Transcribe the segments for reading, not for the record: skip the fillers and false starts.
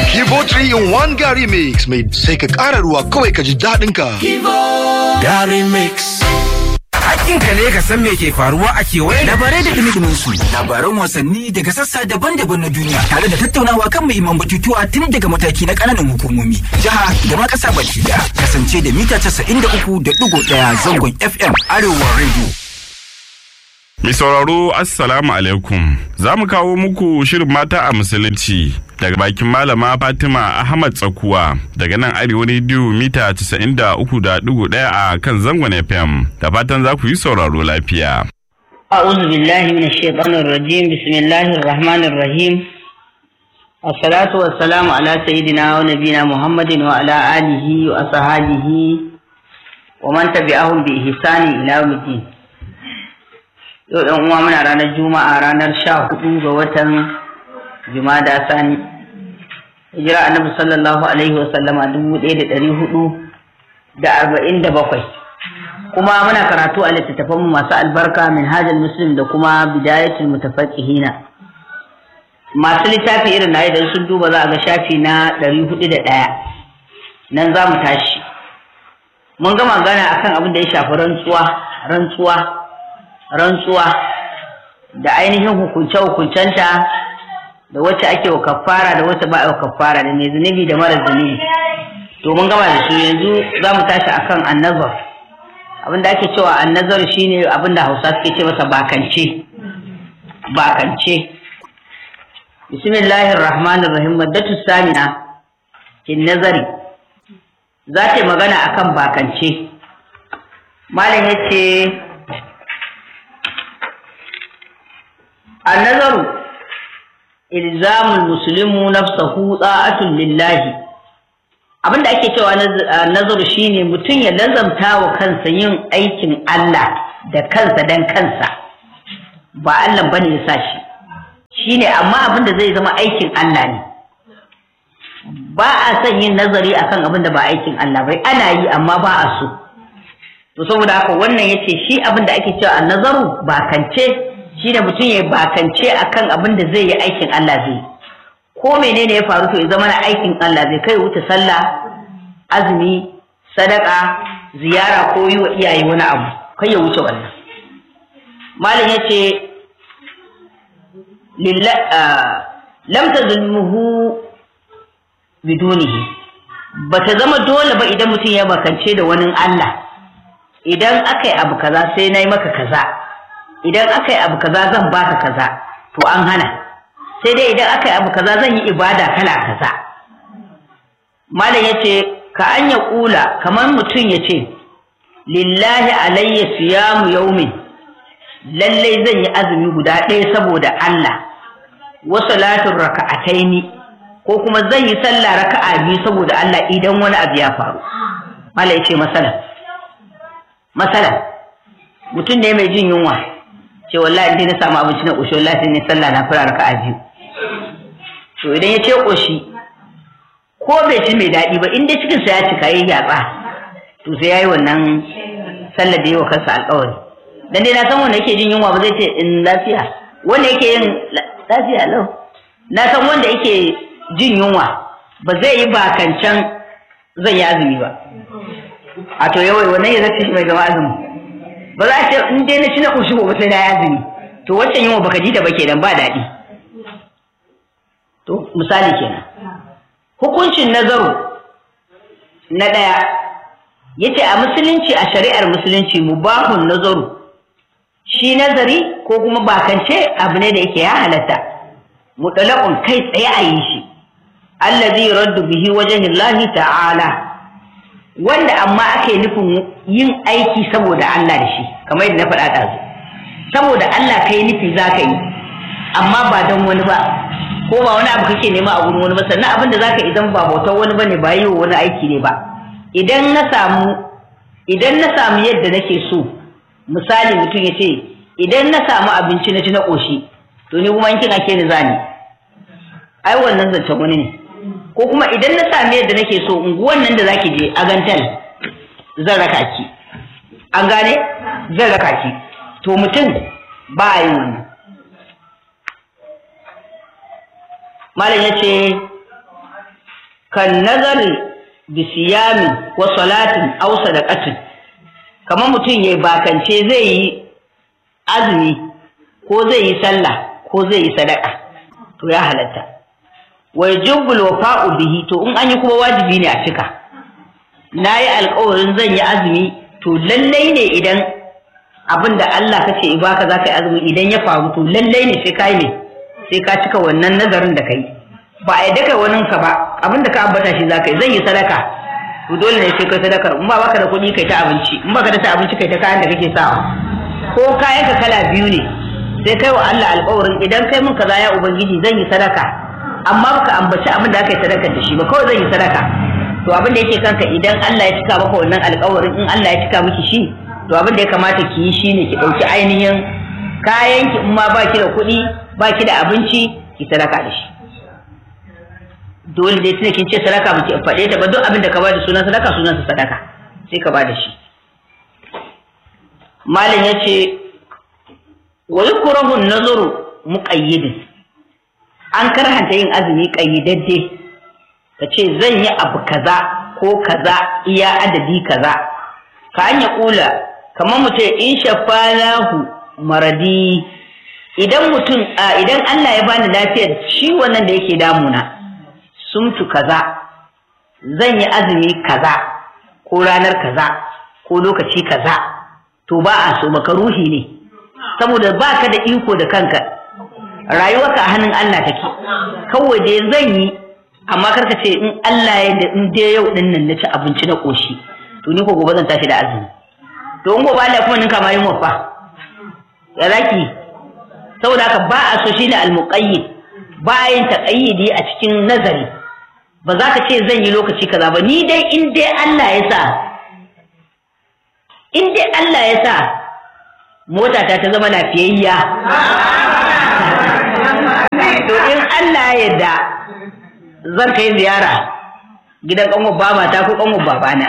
Kivo 3 in 1 Gary Mix mai sai ka ƙara ruwa kawai ka ji daɗin ka. Gary Mix. Hakkinka ne ka san me ke faruwa a kewaye labarai da dumi su. Labaran wasanni daga sassa daban-daban na duniya tare da tattaunawa kan muhimman batutuwa tun daga mataki na ƙananan hukumomi, jiha da ma ƙasa baki daya. Kasance da mita 93.1 zangon FM Arewa Radio. Mai sauraro Assalamu alaikum. Za mu kawo muku shirin mata a musulunci daga bakin malama Fatima Ahmad Tsakuwa daga nan Arewa Radio mita 93.1 a kan zangon FM. Da fatan za ku yi sauraro lafiya. A'udhu billahi minash shaitanir rajim. Bismillahir rahmanir rahim. Assalatu wassalamu ala sayyidina wa nabiyina Muhammadin wa ala alihi wa ashabihi wa man tabi'ahum bi ihsani ila yawmiddin. Yau ɗan uwa muna ranar Juma'a ranar 14 ga watan Jumada Sani. Hijira Annabi sallallahu alaihi wa sallama 1447. Kuma muna karatu a littattafan mu masu albarka Minhajul Muslim da kuma Bidayatul Mutafaqihina. Masu littafi irin na idan sun duba za a ga shafi na 401. Nan za mu tashi. Mun ga magana akan abin da ya shafi rantsuwa da ainihin hukunce-hukuncenta da wacce ake wa kafara da wacce ba a wa kafara da mai zunubi da mara zunubi. To mun gama da su, yanzu za mu tashi akan annazar. Abin da ake cewa annazar shine abin da Hausa suke ce masa bakance. Bismillahir Rahmanir Rahim. Maddatu samina kin nazari. Za ta yi magana akan bakance. Malam yace النذر إلزام المسلم نفسه طاعة لله. Abinda ake cewa nazaru shine mutum ya lazamta wa kansa yin aikin Allah da kansa dan kansa, ba Allah bane ya sa shi, shine amma abinda zai zama aikin Allah ne. Ba a son yin nazari akan abinda ba aikin Allah bai, ana yi amma ba a so. To saboda haka wannan yace shi abinda ake cewa nazaru ba kance shi da mutum ya bakance akan abin da zai yi aikin Allah zai, ko menene ya faru to ya zama na aikin Allah zai, kai wuce sallah, azumi, sadaka, ziyara ko yi wa iyaye wani abu, kai ya wuce wannan. Malam yace lam tazulmuhu bidunihi, bata zama dole ba idan mutum ya bakance da wani Allah, idan akai abu kaza sai nayi maka kaza, idan aka yi abu kaza zan baka kaza, to an hana. Sai dai idan aka yi abu kaza zan yi ibada kala kaza. Malam yace ka an ya kula, kamar mutum yace lillahi alayya siyamu yawmin, lallai zan yi azumi guda ɗaya saboda Allah, wa salatun raka'ataini, ko kuma zan yi sallah raka'a biyu saboda Allah idan wani abu ya faru. Malam yace masala mutum ne mai jin yunwa, ce wallahi idan na samu abinci na ƙoshi wallahi sai ne sallah na fara raka'a biyu. To idan ya ce ƙoshi ko bai ci mai daɗi ba, inda cikin sa ya cika yayi yatsa, to sai yayi wannan sallar da yawa kansa alƙawari. Dan dai na san wanda yake jin yunwa ba zai ce in lafiya, wanda yake yin lafiya lau. Na san wanda yake jin yunwa ba zai yi bakancan zan yi azumi ba. A to yawai wannan ya zace shi mai gama azumi. Ba za a ce in dai na ci na ƙoshi gobe sai na yazumi, to waccan yunwa baka ji ta ba kenan, ba daɗi. To misali kenan. Hukuncin nazaru na ɗaya yace a musulunci, a shari'ar musulunci mubahun nazaru, shi nazari ko kuma bakance abu ne da yake ya halatta, mutlaqun kai tsaye a yi shi, allazi raddu bihi wajhillahi ta'ala, wanda amma ake nufin yin aiki saboda Allah da shi, kamar yadda na faɗa ɗazu. Saboda Allah kai nufi za ka yi, amma ba don wani ba, ko ba wani abu kake nema a wurin wani ba, sannan abin da za ka idan ba bautar wani ba ne, ba yi wa wani aiki ne ba. Idan na samu yadda nake so, misali mutum ya ce idan na samu abinci na ci na ƙoshi, to ni kuma in kin ake ni zani, ai wannan zancen wani ne. Ko kuma idan na sami yadda nake so, unguwan nan da zaki je a gantal zan raka ki, an gane zan raka ki, to mutum ba a yi wannan. Malam yace kan nazari bi siyamin wa salatin aw sadaqatin, kamar mutum yayi bakance zai yi azumi ko zai yi sallah ko zai yi sadaka, to ya halatta. wa yajibul wafa'u bihi, to in an yi kuma wajibi ne a cika. nayi alƙawarin zan yi azumi, to lallai ne idan abinda Allah kace ibaka zaka yi azumi idan ya faru, to lallai ne sai kai ne sai ka cika wannan nazarin da kai. ba a yadda kai wani ka ba, abinda ka ambata shi zaka yi. zan yi sadaka, to dole ne sai kai sadakar. in ba baka da kuɗi kai ta abinci, in baka da ta abinci kai ta kayan da kake sawa. ko kayan ka kala biyu ne, sai kai wa Allah alƙawarin idan kai mun kaza ya ubangiji zan yi sadaka, amma baka ambaci abin da aka yi sadakar da shi ba, kawai zan yi sadaka. to abin da yake kanka idan Allah ya cika maka wannan alƙawarin, in Allah ya cika miki shi, to abin da ya kamata ki yi shine ki ɗauki ainihin kayan ki, in ma baki da kuɗi baki da abinci, ki sadaka da shi. dole dai tunda kin ce sadaka ba ki faɗe ta ba, duk abin da ka ba da sunan sadaka sunan sa sadaka, sai ka ba da shi. malam yace wa yukrahu an-nazaru muqayyidin, an karhanta yin azumi qayyidadde, kace zan yi abu kaza ko kaza iya adadi kaza. ka an ya kula kamar mutum in shafalahu maradi, idan mutum idan Allah ya bani lafiyar ciwon nan da yake damuna, sumtu kaza, zan yi azumi kaza ko ranar kaza ko lokaci kaza, to ba a so, makaruhi ne, saboda baka da iko da kanka, rayuwarka a hannun Allah take. kawai dai zan yi, amma karka ce in Allah ya da in dai yau din nan na ci abinci na koshi, to ni ko gobe zan tashi da azumi. to in gobe Allah kuma ninka ma yin wafa ya zaki. saboda haka ba a so shine al-muqayyid, ba a yin taqayyidi a cikin nazari. ba za ka ce zan yi lokaci kaza ba, ni dai in dai Allah ya sa, in dai Allah ya sa mota ta zama lafiyayya, to in Allah ya yarda zan kai ziyara gidan kanwar babata ko kanwar babana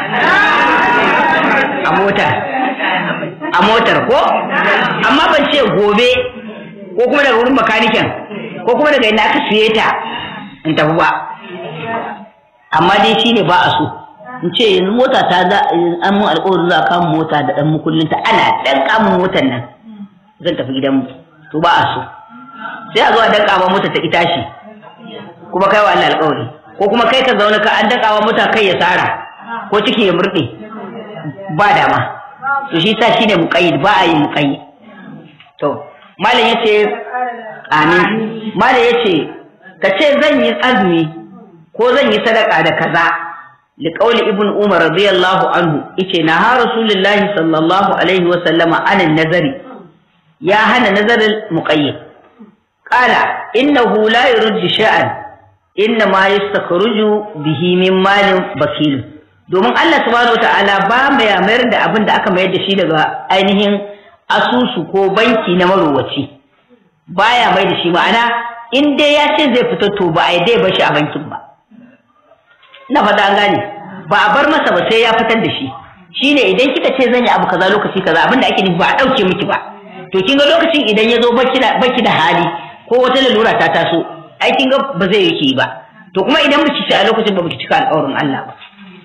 a motar ko, amma ban ce gobe ko kuma daga wurin makanikin ko kuma daga ina aka siye ta in tafi ba. amma dai shine ba a so in ce yanzu mota ta an mun alƙawarin za a kama mota da dan mukullinta, ana dan kamun motar nan zan tafi gidanmu, to ba a so. sai a zo a danka ma mota ta itashi, kuma kai wa Allah alƙawari, ko kuma kai ka zauna ka an danka ma mota kai ya tsara ko ciki ya murde, ba dama. to shi sa shine muqayyid, ba a yi muqayyid. to malam yace amin, malam yace kace zan yi azumi ko zan yi sadaka da kaza, liqauli ibn umar radiyallahu anhu, yace na ha rasulullahi sallallahu alaihi wa sallama anan nazari, ya hana nazarin muqayyid. qala innahu la yurji sha'an, inna ma yastakhruju bihi min malin bakil, domin Allah subhanahu wataala ba mai mayar da abin da aka mayar da shi daga ainihin asusu ko banki na marowaci, baya mai da shi. ma'ana in dai ya ce zai fita, to ba a dai bar shi a bankin ba. na fata an gane, ba a bar masa ba sai ya fitar da shi. shine idan kika ce zan yi abu kaza lokaci kaza, abin da ake nufi ba a dauke miki ba, to kin ga lokacin idan ya zo baki da hali ko wata lalura ta taso, ai kin ga ba zai yake ba. to kuma idan biki ci a lokacin ba biki cika alƙawarin Allah ba.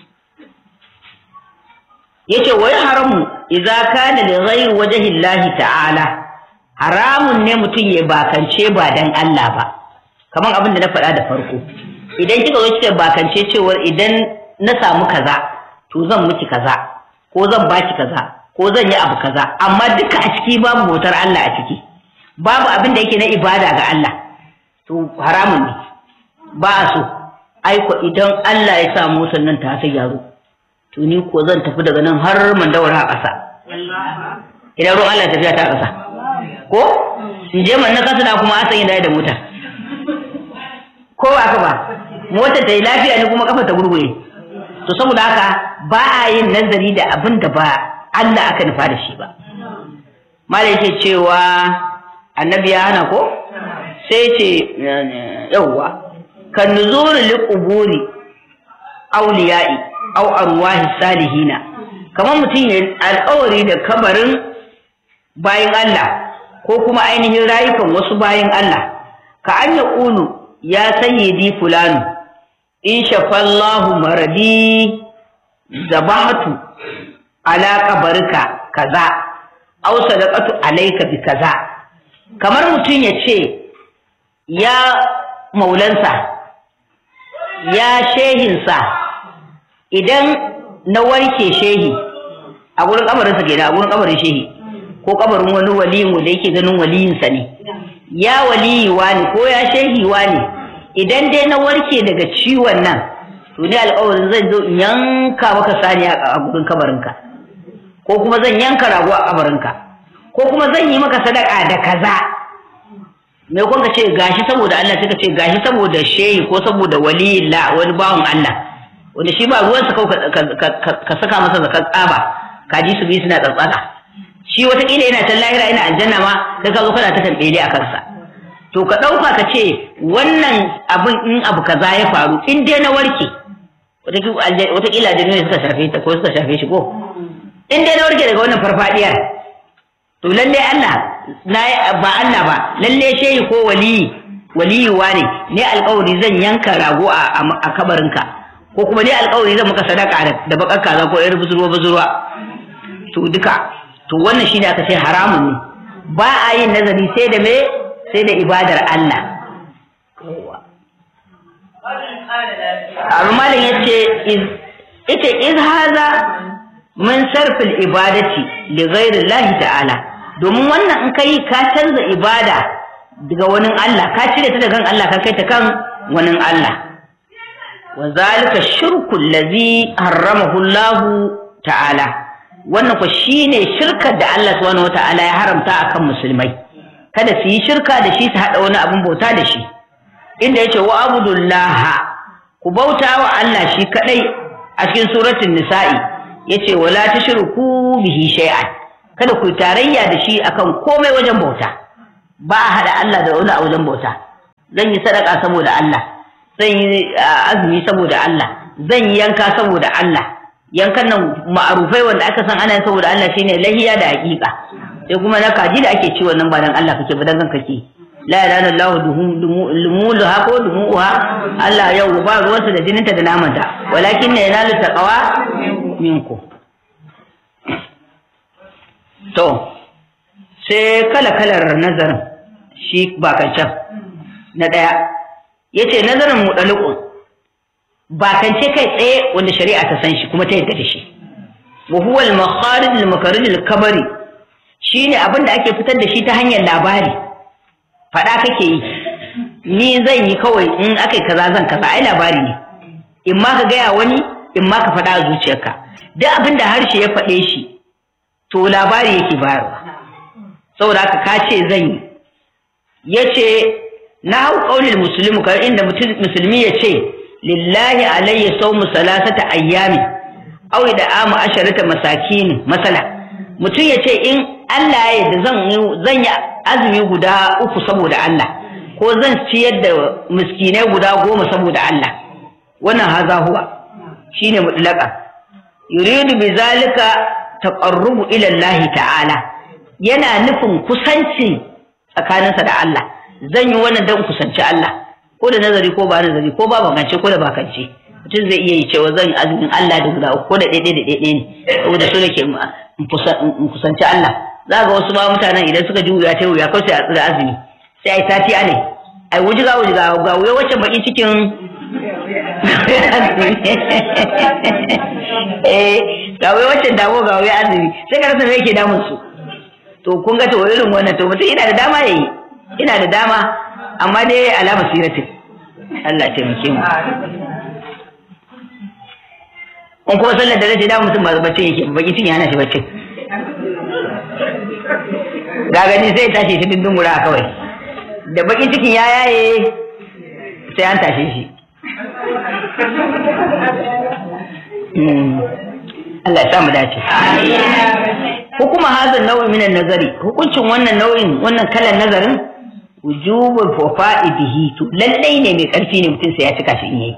yace wai haramu idza kana li ghayri wajhi Allah ta'ala, haramun ne mutum ya bakance ba dan Allah ba. kaman abin da na faɗa da farko, idan kika zo kika bakance cewa idan na samu kaza to zan miki kaza ko zan baki kaza ko zan yi abu kaza, amma duka a ciki babu bautar Allah a ciki, babu abin da yake na ibada ga Allah, to haramun ne, ba a so. aiko idan Allah ya sa mu sannan ta yaro, to ni ko zan tafi daga nan har Mandawara a ƙasa. idan ruwan Allah tafiya ta ƙasa ko in je man na kasa da kuma asan yin da mota, ko ba ka ba, mota ta yi lafiya ne kuma kafa ta gurgure. to saboda haka ba a yin nazari da abin da ba Allah aka nufa da shi ba. malai yake cewa annabi ya hana ko, sai ce yawwa kan nuzuri liquburi awliya'i aw arwahi salihina, kamar mutum ya alƙawari da kabarin bayin Allah ko kuma ainihin rayukan wasu bayin Allah. ka an ya ƙulu ya sayyidi fulani, in shafallahu maradi zabahatu ala qabrika kaza aw sadaqatu alayka bi kaza. Kamar mutum ya ce ya maulansa ya shehinsa idan na warke shehi a gurin kabarinsa kenan, a gurin kabarin shehi ko kabarin wani waliyin da yake ganin waliyinsa ne, ya waliyi wani ko ya shehi wani, idan dai na warke daga ciwon nan to ne alƙawarin zan zo in yanka maka saniya a gurin kabarinka, ko kuma zan yanka rago a kabarinka, ko kuma zan yi maka sadaka da kaza. Me kun ka ce gashi saboda Allah, sai ka ce gashi saboda shehi ko saboda waliyillah, wani bawan Allah wanda shi ba ruwansa ka saka masa zakar tsaba kaji su bi suna tsantsaka, shi watakila yana can lahira yana aljanna ma sai ka zo kana ta tambele a kansa. To ka ɗauka ka ce wannan abin in abu kaza ya faru in dai na warke, watakila aljanu ne suka shafe ta ko suka shafe shi ko, in dai na warke daga wannan farfadiyar to lalle Allah ba Allah ba, lalle shehi ko waliyuwa ne alƙawari zan yanka rago a kabarinka, ko kuma ne alƙawari zan maka sadaka da bakar kaza ko yar buzurwa. To duka to wannan shine aka ce haramun ne, ba a yin nazari sai da me, sai da ibadar Allah. Malin yace iz haza min sarfil ibadati li ghairi Allah ta'ala, domin wannan in kai ka canza ibada daga wani Allah, ka cire ta daga Allah ka kai ta kan wani Allah. Wa zalika shirku allazi harramahu Allah ta'ala, wannan ko shine shirkar da Allah subhanahu wata'ala ya haramta akan musulmai, kada su yi shirka da shi, su hada wani abin bauta da shi, inda yace wa abudullaha, ku bauta wa Allah shi kadai a cikin suratul nisa'i, yace wala tushriku bihi shay'an, kada ku tarayya da shi akan komai wajen bauta, ba a hada Allah da wani a wajen bauta. Zan yi sadaka saboda Allah, zan yi azumi saboda Allah, zan yi yanka saboda Allah. Yankan nan ma'arufai wanda aka san ana saboda Allah shine lahiya da hakika, sai kuma na kaji da ake ci wannan ba dan Allah kake ba dan kan kake. La ilaha illallah lumuluha ko dumuha, Allah yau ba ruwansa da jininta da namanta, walakin ne yanalu taqwa minku. To sai kalar nazarin shi bakancan na daya yace nazarin mudaliqun, bakance kai tsaye wanda shari'a ta san shi kuma ta yarda da shi. Wa huwa al-makharij al-makarij al-kabari, shine abin da ake fitar da shi ta hanyar labari. Fada kake yi, ni zan yi kawai in akai kaza zan kaza, ai labari ne, in ma ka gaya wani in ma ka fada a zuciyarka. Duk abin da harshe ya fade shi to labari yake bayarwa, saboda haka ka ce zan yi. Yace na hau qaulil muslimu, kar inda musulmi yace lillahi alayya sawmu salasata ayyami aw ida'amu asharata masakin masala, mutum yace in Allah ya yarda zan yi azumi guda 3 saboda Allah, ko zan ciyar da miskinai guda 10 saboda Allah. Wannan haza huwa shine mutlaqa, yuridu bizalika taqarrubu ila Allah ta'ala, yana nufin kusanci tsakaninsa da Allah. Zan yi wannan dan kusanci Allah, ko da nazari ko ba nazari, ko ba bakance ko da bakance, mutum zai iya yi cewa zan yi azumin Allah da guda 3 ko da ɗaya ne, saboda so nake in kusanci Allah. Za ga wasu ma mutanen idan suka ji wuya ta wuya kawai sai a tsira azumi, sai ai sati ne, ai wujiga ga wuya wacce baki cikin ga wuya wacce dawo ga wuya azumi, sai ka rasa me yake damun su. To kun ga to irin wannan, to mutum ina da dama yayi, ina da dama, amma dai alama siratin. Allah ya taimake mu. In kuma sallar da rashi da mutum ba bacci yake, baki tun yana shi bacci. Ga gani sai tashi shi dindungura kawai. Da bakin cikin ya yaye sai an tashe shi. Allah ya samu dace. Hukuma hazan nau'in minan nazari, hukuncin wannan nau'in, wannan kalan nazarin wujubul fa'idihi, to lallai ne mai karfi ne mutum sai ya cika shi in yayi.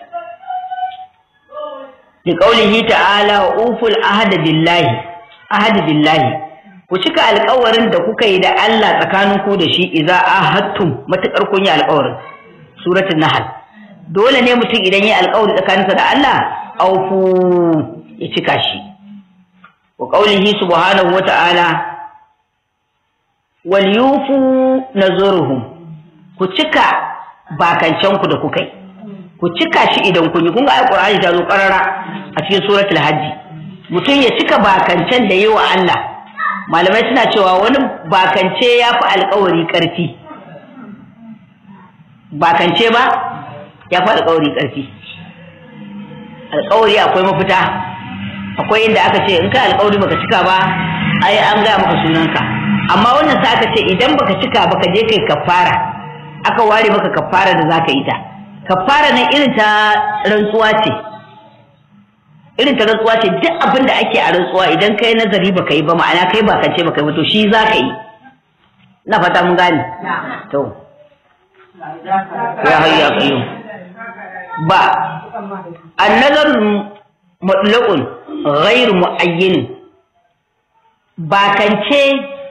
Li qaulihi ta'ala wa uful ahad billahi, ku cika alƙawarin da kuka yi da Allah tsakanin ku da shi idza ahadtum, matakar kun yi alƙawarin. Suratul Nahl. dole ne mutum idan ya alƙawari tsakaninsa da Allah aufu ya cika shi. Wa qaulihi subhanahu wa ta'ala wal yufu nazuruhum, ku cika bakancan ku da kuka yi, ku cika shi idan kun yi. Kun ga Qur'ani ta zo karara a cikin suratul hajj, mutum ya cika bakancan da yi wa Allah. Malamai suna cewa wani bakance ya fi alƙawari ƙarfi, bakance ba ya fi alƙawari ƙarfi. Alƙawari akwai mafita, akwai inda aka ce in ka alƙawari baka cika ba ai an gaya maka sunanka, amma wannan sa aka ce idan baka cika baka je kai kafara, aka ware maka kafara da zaka yi ta. Kafara nan irin ta rantsuwa ce, duk abin da ake a rantsuwa idan kai nazari baka yi ba, ma'ana kai bakance baka yi ba, to shi zaka yi. Na fata mun gane. To ya hayya qayyum ba annazar mutlaqun ghairu muayyin, bakance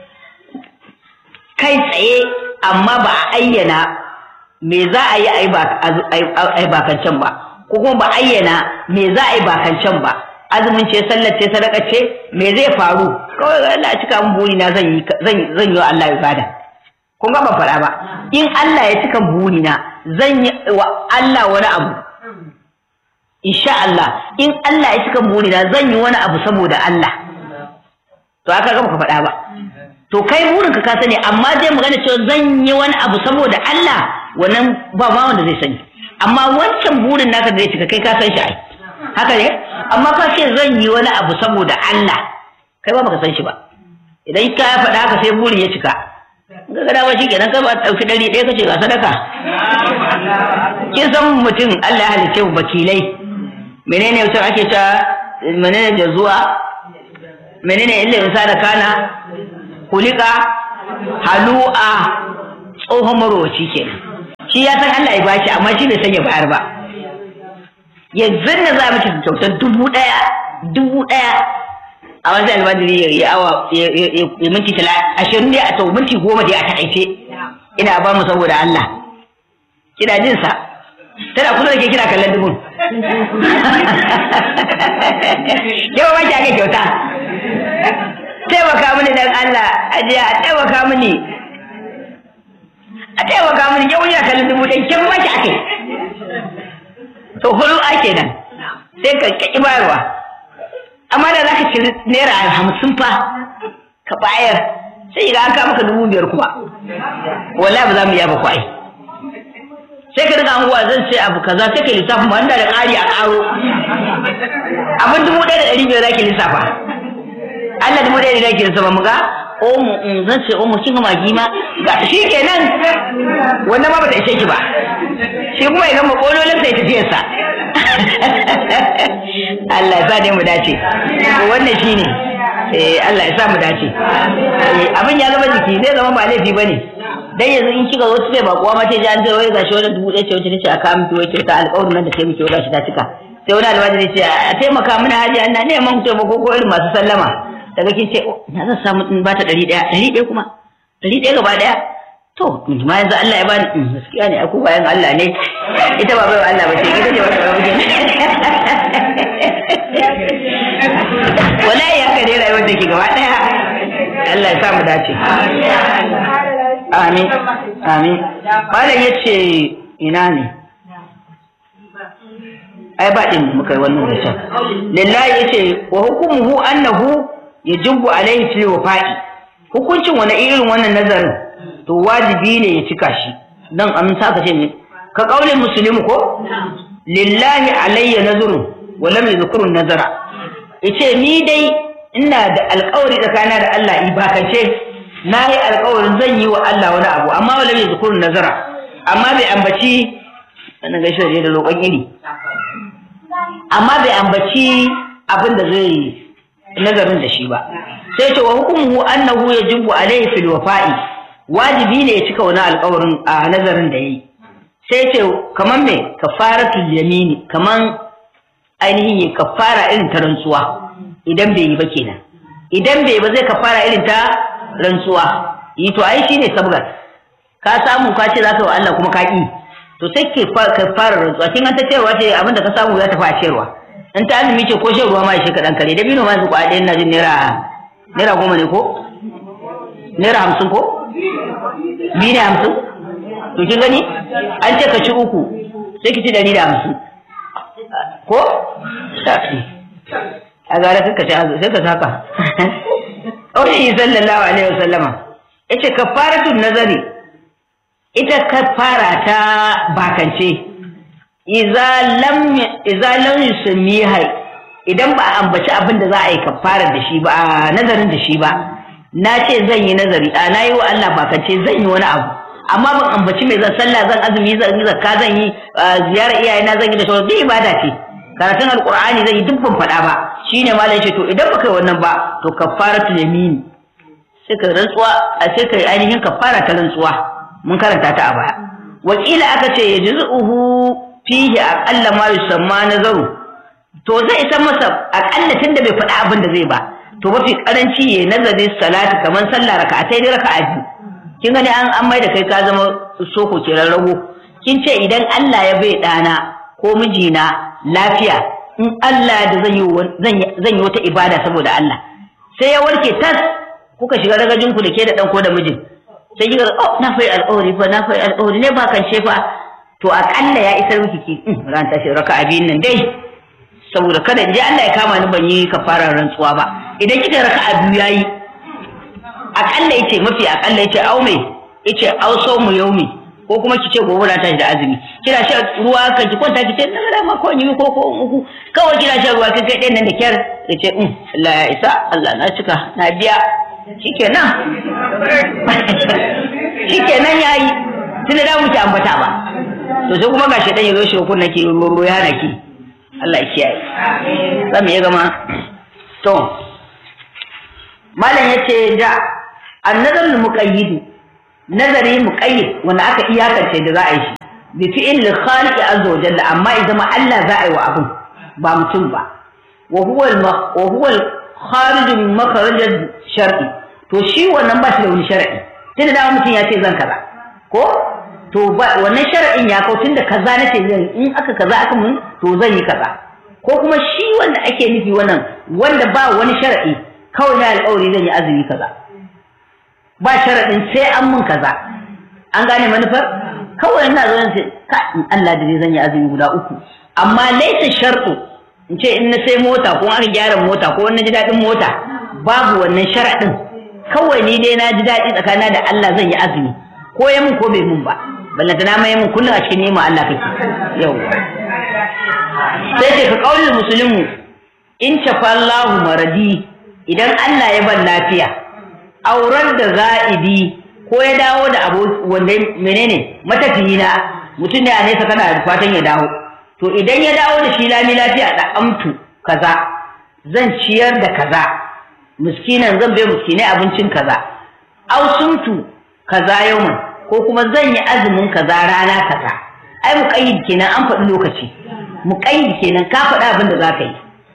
kai tsaye amma ba a ayyana me za a yi ai bakancen ba, ko kuma ba ayyana me za a yi bakancan ba. Azumin ce, sallar ce, sadaka ce, me zai faru? Kawai ga Allah ya cika mun buri na zan yi wa Allah ibada. Kun ga ban faɗa ba. In Allah ya cika buri na zan yi wa Allah wani abu. Insha Allah, in Allah ya cika buri na zan yi wani abu saboda Allah. To aka ga baka faɗa ba. To kai burin ka sani, amma dai magana cewa zan yi wani abu saboda Allah, wannan ba ma wanda zai sani. Amma wancan burin naka da ya cika kai ka san shi ai, haka ne? Amma ka ce zan yi wani abu saboda Allah, kai ba baka san shi ba. Idan ka ya faɗa haka sai burin ya cika, ga gada ba shi kenan, kai ba ɗauki 100 kace ga sadaka. Kin san mutum Allah ya halice mu bakilai. Menene mutum ake cewa, menene da zuwa, menene illa insana kana kulika halu'a, tsohon marowaci kenan. Shi ya san Allah ya bashi, amma shi bai san ya bayar ba. Yanzu na za mu ci kyautar 1,000 a wani almajiri ya awa ya minti 20 ne a tau minti 10 dai a takaice ina ba mu saboda Allah. Kina jin sa? Tana kusa da ke kina kallon dubun. Yau ba ki aka kyauta. Taimaka mini dan Allah, ajiya taimaka mini. A taimaka mini yau ya kallon 1,000 kin maki ake. To hulu ake nan. Sai ka ki bayarwa. Amma da zaka ci naira 50 fa ka bayar, sai ga an ka maka 5,000 kuma. Wallahi ba za mu yaba ku ai. Sai ka riga anguwa zan ce abu kaza, sai ka lissafa wanda da ƙari a ƙaro. Abin 1,500 zaki lissafa. Allah 1,000 zaki lissafa mu ga omu zan ce omu kin magi ma ga shi kenan, wannan ma bata ishe ki ba. Shi kuma ya gama kololin sai tafiyar sa. Allah ya sa ne mu dace. Wannan shine Allah ya sa mu dace. Abin ya zama jiki, zai zama ba laifi bane. Dan yanzu in kika zo sai ba kuwa ma ce ji an ce wai gashi wannan 1,000 ce wace nace aka miki wai ta alƙawarin nan da sai miki gashi ta cika. Sai wani almajiri ce a taimaka mana haji Allah ne mun taimako ko irin masu sallama. Daga kin ce na zan samu in ba ta 100 kuma 100 gaba daya. To ma yanzu Allah ya bani gaskiya ne aku bayan Allah ne, ita ba bai Allah ba ce, ita ce wata babu kenan. Wallahi haka ne rayuwar da ke gaba daya. Allah ya sa mu dace. Amin amin. Malam yace ina ne? Ai ba din muka yi wannan rashin. Lillahi yace wa hukumuhu annahu yajibu alaihi fil wafa'i. Hukuncin wani irin wannan nazarin to wajibi ne ya cika shi. Dan an saka ce ne ka kaulin muslimu ko lillahi alayya nazrun wa lam yadhkuru nazara. Yace ni dai ina da alƙawari tsakanin da Allah ibakance, nayi alƙawarin zan yi wa Allah wani abu, amma wa lam yadhkuru nazara, amma bai ambaci wannan gaishe da roƙon iri, amma bai ambaci abin da zai nazarin da shi ba. Sai ce wa hukumuhu annahu yajibu alayhi fil wafa'i, wajibi ne ya cika wani alƙawarin a nazarin da yayi. Sai ce kaman me kafaratul yamini, kaman ainihin ya kafara irin ta rantsuwa idan bai yi ba kenan. Idan bai ba zai kafara irin ta rantsuwa. Yi to ai shine sabgar. Ka samu ka ce za ka wa Allah kuma ka ki. to sai ka fara rantsuwa kin an ta cewa ce abin da ka samu ya tafi a cewa in ta azumi ce ko shan ruwa ma ya shi kaɗan kare dabino ma su kwaɗe na jin naira 10 ne ko naira 50 ko 2 ne 50 to kin gani an ce ka ci 3 sai ki ci 150 ko a gara sai ka ci sai ka saka Ƙaunin sallallahu alaihi wasallama yace kafaratun nazari ita kafara ta bakance idza lam yusmiha idan ba a ambaci abin da za a yi kafara da shi ba nazarin da shi ba na ce zan yi nazari na yi wa Allah bakance zan yi wani abu amma ban ambaci mai zan sallah zan azumi zan yi zakka zan yi ziyara iyayena zan yi da sauran duk ibada ce karatun alqur'ani zan yi duk ban faɗa ba shine malam ce to idan baka yi wannan ba to kafaratul yamin sai ka rantsuwa sai ka ainihin kafara ta rantsuwa mun karanta ta a baya wakila aka ce yajzuhu fihi aqalla ma yusamma nazaru to zai san masa aqalla tunda bai faɗa abin da zai ba to mafi karanci yayi nazari salati kaman sallah raka'atai da raka'a biyu kin gani an mai da kai ka zama soko ke rarrago kin ce idan Allah ya bai dana ko mijina lafiya in Allah da zan yi wata ibada saboda Allah sai ya warke tas kuka shiga ragajin ku da ke da dan ko da mijin sai kika na fai alƙawari ne ba kan ce fa to akalla ya isar miki ki ran tashi raka'a biyun nan dai saboda kada in je Allah ya kama ni ban yi kafarar rantsuwa ba idan kika raka'a biyu yayi akalla yace mafi akalla yace au mai yace au mu yaumi ko kuma kice gobe na tashi da azumi kina sha ruwa kan ki kwanta kice na da ma ko ni ko uku kawai kina sha ruwa kai ɗayan nan da kyar yace Allah ya isa Allah na cika na biya shikenan yayi tunda da muke ambata ba to sai kuma gashi dan yazo shi kun nake roro ya nake Allah ya kiyaye zamu ya gama to malam yace da annazarul muqayyid nazari muqayyid wanda aka iyakance da za a yi shi bi fi'il khaliq azza wa jalla amma idan Allah za a yi wa abun ba mutum ba wa huwa kharij min makharaj shar'i to shi wannan ba shi da wani shar'i tunda da mutum ya ce zan kaza ko to wannan shar'in ya kau tunda kaza nace zan in aka kaza aka mun to zan yi kaza ko kuma shi wanda ake nufi wannan wanda ba wani shar'i kawai na alƙawari zan yi azumi kaza ba sharadin sai an mun kaza an gane manufar kawai ina zo sai ka in Allah da zan yi azumi guda 3 amma laysa shar'u in ce in na sai mota ko aka gyara mota ko na ji daɗin mota babu wannan sharaɗin kawai ni dai na ji daɗi tsakanin da Allah zan yi azumi ko ya mun ko bai mun ba ballanta na mai mun kullum a cikin neman Allah kake yau sai ce ka kaulin musulmi in shafallahu maradi idan Allah ya ban lafiya aurar da za'idi ko ya dawo da abu wanda menene matafiyi na mutum ne a nesa kana da fatan ya dawo to idan ya dawo da shi lami lafiya da amtu kaza zan ciyar da kaza miskinan zan bai miskinai abincin kaza aw sumtu kaza yawman ko kuma zan yi azumin kaza rana kaza ai muqayyid kenan an faɗi lokaci muqayyid kenan ka faɗa abin da zaka yi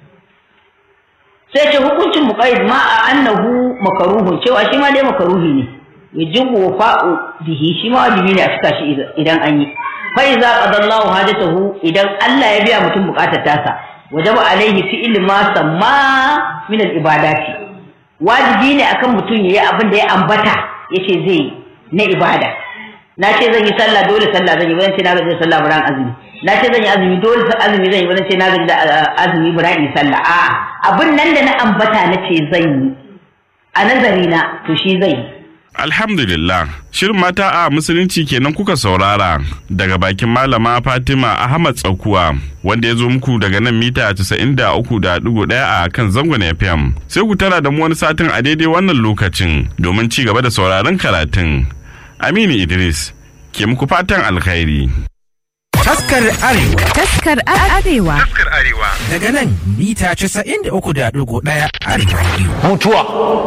sai ce hukuncin muqayyid ma annahu makruhun cewa shi ma dai makruhi ne yajibu wafa'u bihi shi ma wajibi ne a cika shi idan an yi fa iza qadallahu hajatahu idan Allah ya biya mutum bukatar tasa wajaba alaihi fi'l ma samma min al-ibadati wajibi ne akan mutum yayi abin da ya ambata yace zai na ibada na ce zan yi sallah dole sallah zan yi bazan ce na gaji sallah buran azumi na ce zan yi azumi dole azumi zan yi bazan ce na gaji da azumi buran yi sallah a abin nan da na ambata na ce zan yi a nazari na to shi zai yi. Alhamdulillah, shirin mata a musulunci kenan kuka saurara daga bakin malama Fatima Ahmad Tsakuwa wanda ya zo muku daga nan mita 93.1 a kan zangon FM. Sai ku tara da mu wani satin a daidai wannan lokacin domin ci gaba da sauraron karatun. Aminu Idris ke muku fatan alkhairi. Taskar Arewa. Taskar Arewa. Taskar Arewa. Daga nan mita 93.1 Arewa. Mutuwa.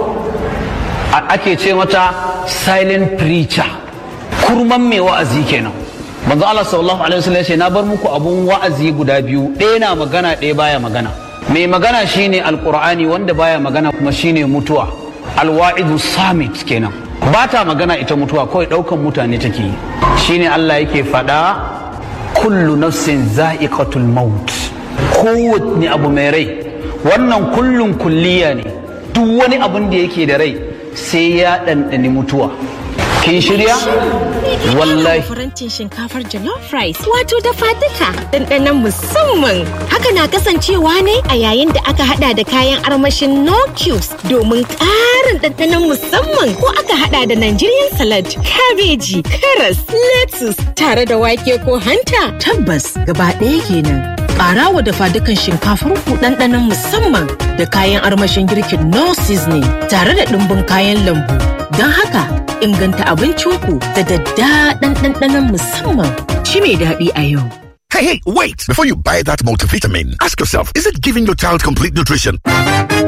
Ake ce mata silent preacher, kurman mai wa'azi kenan. Manzo Allah sallallahu alaihi wasallam ya ce na bar muku abun wa'azi guda biyu, ɗaya na magana ɗaya baya magana. Mai magana shine alqur'ani, wanda baya magana kuma shine mutuwa. Alwa'idu samit kenan. Ba ta magana ita mutuwa, kawai ɗaukan mutane take yi. Shine Allah yake faɗa kullu nafsin za'iqatul maut, kowanne abu mai rai, wannan kullun kulliya ne, duk wani abun da yake da rai sai ya ɗanɗani mutuwa. Kin shirya? Wallahi. Farantin shinkafar jollof rice wato dafa duka ɗanɗanon musamman. Haka na kasancewa ne a yayin da aka hada da kayan armashin no cubes domin ƙarin ɗanɗanon musamman, ko aka hada da Nigerian salad, kabeji, karas, lettuce tare da wake ko hanta. Tabbas gaba ɗaya kenan. Ƙarawa dafa dukan shinkafar ku ɗanɗanon musamman da kayan armashin girkin no seasoning tare da ɗumbin kayan lambu. Don haka inganta abincinku da daddaɗan ɗanɗanon musamman. Ci mai daɗi a yau. Hey, wait! Before you buy that multivitamin, ask yourself, is it giving your child complete nutrition?